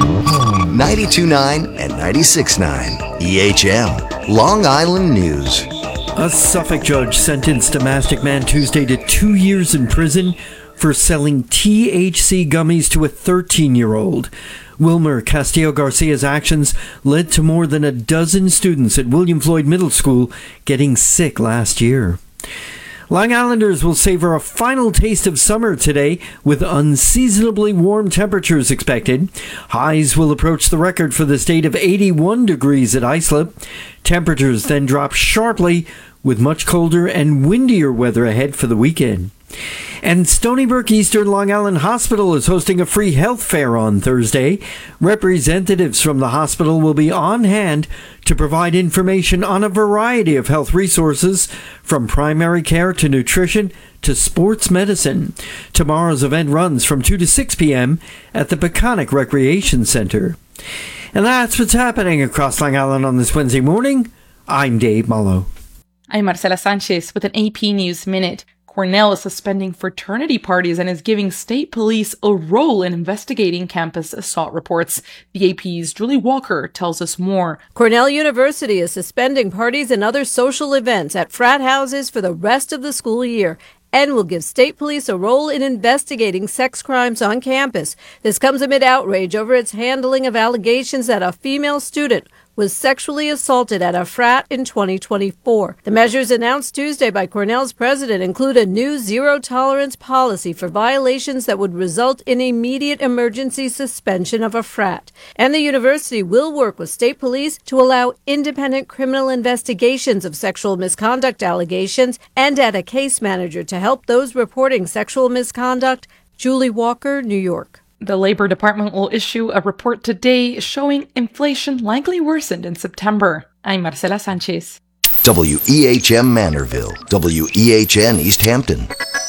92.9 and 96.9 EHM, Long Island News. A Suffolk judge sentenced a Mastic man Tuesday to 2 years in prison for selling THC gummies to a 13-year-old. Wilmer Castillo Garcia's actions led to more than a dozen students at William Floyd Middle School getting sick last year. Long Islanders will savor a final taste of summer today with unseasonably warm temperatures expected. Highs will approach the record for the state of 81 degrees at Islip. Temperatures then drop sharply with much colder and windier weather ahead for the weekend. And Stony Brook Eastern Long Island Hospital is hosting a free health fair on Thursday. Representatives from the hospital will be on hand to provide information on a variety of health resources, from primary care to nutrition to sports medicine. Tomorrow's event runs from 2 to 6 p.m. at the Peconic Recreation Center. And that's what's happening across Long Island on this Wednesday morning. I'm Dave Mullo. I'm Marcela Sanchez with an AP News Minute. Cornell is suspending fraternity parties and is giving state police a role in investigating campus assault reports. The AP's Julie Walker tells us more. Cornell University is suspending parties and other social events at frat houses for the rest of the school year and will give state police a role in investigating sex crimes on campus. This comes amid outrage over its handling of allegations that a female student was sexually assaulted at a frat in 2024. The measures announced Tuesday by Cornell's president include a new zero-tolerance policy for violations that would result in immediate emergency suspension of a frat. And the university will work with state police to allow independent criminal investigations of sexual misconduct allegations and add a case manager to help those reporting sexual misconduct. Julie Walker, New York. The Labor Department will issue a report today showing inflation likely worsened in September. I'm Marcela Sanchez. WEHM Manorville, WEHN East Hampton,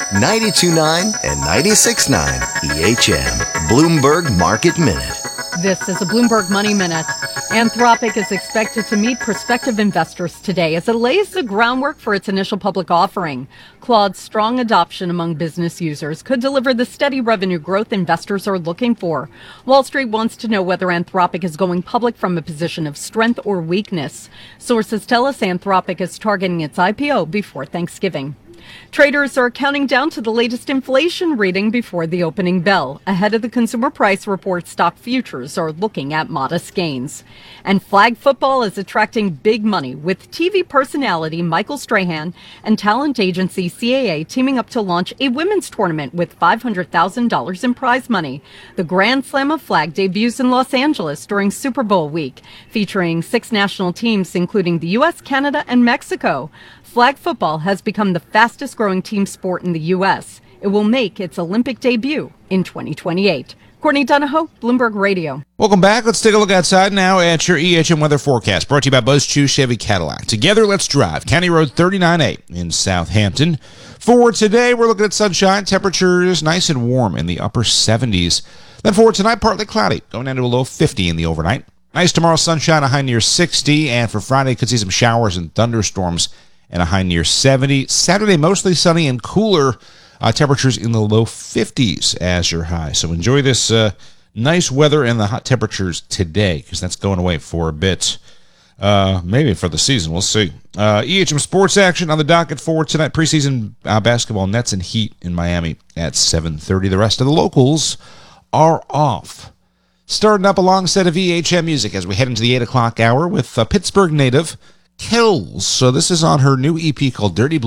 92.9 and 96.9 EHM, Bloomberg Market Minute. This is a Bloomberg Money Minute. Anthropic is expected to meet prospective investors today as it lays the groundwork for its initial public offering. Claude's strong adoption among business users could deliver the steady revenue growth investors are looking for. Wall Street wants to know whether Anthropic is going public from a position of strength or weakness. Sources tell us Anthropic is targeting its IPO before Thanksgiving. Traders are counting down to the latest inflation reading before the opening bell. Ahead of the consumer price report, stock futures are looking at modest gains. And flag football is attracting big money, with TV personality Michael Strahan and talent agency CAA teaming up to launch a women's tournament with $500,000 in prize money. The Grand Slam of Flag debuts in Los Angeles during Super Bowl week, featuring 6 national teams, including the U.S., Canada, and Mexico. Flag football has become the fastest growing team sport in the U.S. It will make its Olympic debut in 2028. Courtney Donahoe, Bloomberg Radio. Welcome back. Let's take a look outside now at your EHM weather forecast. Brought to you by Buzz Chu Chevy Cadillac. Together, let's drive. County Road 39A in Southampton. For today, we're looking at sunshine. Temperatures nice and warm in the upper 70s. Then for tonight, partly cloudy, going down to a low 50 in the overnight. Nice tomorrow, sunshine, a high near 60. And for Friday, could see some showers and thunderstorms and a high near 70. Saturday, mostly sunny and cooler. Temperatures in the low 50s as your high. So enjoy this nice weather and the hot temperatures today, because that's going away for a bit. Maybe for the season. We'll see. EHM sports action on the docket for tonight. Preseason basketball, Nets and Heat in Miami at 7:30. The rest of the locals are off. Starting up a long set of EHM music as we head into the 8 o'clock hour with Pittsburgh native Kells. So this is on her new EP called Dirty Blue.